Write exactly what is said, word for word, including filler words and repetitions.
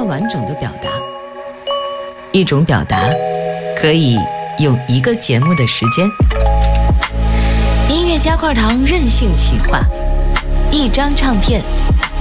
要完整的表达。一种表达可以用一个节目的时间。音乐加块糖任性企划，一张唱片